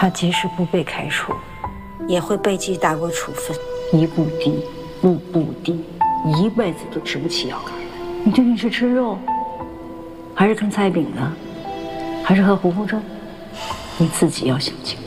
他即使不被开除， 也会被记大过处分。 一步低，步步低，一辈子都直不起腰杆来。你究竟是吃肉，还是啃菜饼呢？还是喝糊糊粥？你自己要想清楚。